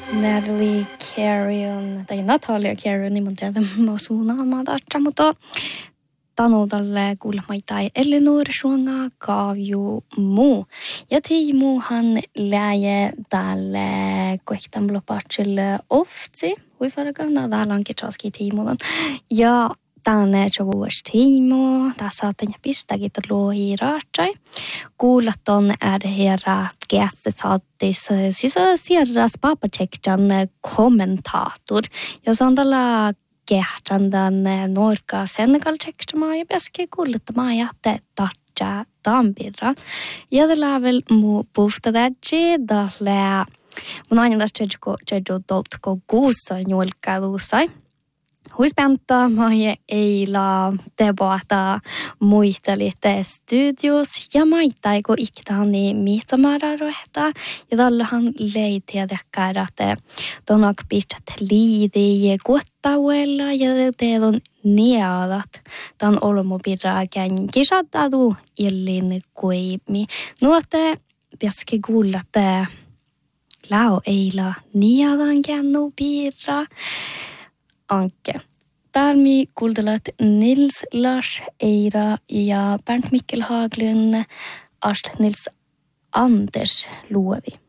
Natalie Carrion, tai Natalia Carrion, niin mun tiedä, mä suunaamaan tartsa, mutta tanodalle kuulemaitai Elinor suonga kaavju muu. Ja tiimuhan läje tälle kohtaan lopatsille oftsi. Hui fargana täällä onkin chaski tiimulan. Ja tänne vuosi tiimu. Tässä on pistäkin luohi raatsai. Kuulat on herrat gästet saattis. Siis sierras papatsekjan kommentator. Ja se on tällä kehtändan Norka Senegal tsekstämään ja peski kuljettamaan ja tartsa tampirran. Ja tällä väl muu puhta tätsi tällä mun aina tästä tseju toutko kuussa julkailuusai. Huispäntä maja eila debaata muistelitte studios ja maittai kun iktani miittamara rohtaa ja tällähän leitiä tekkää että tonak pistät liidi kuottauella ja teidän nielat tämän olmopirraken kisatadu illin kuimi. Nuote piaski kuullatte lao eila nielan kennu pirra. Anke. Täällä me kuultelet Nils Lars Eira ja Bernt Mikkel Haglund, Nils Anders Luovi.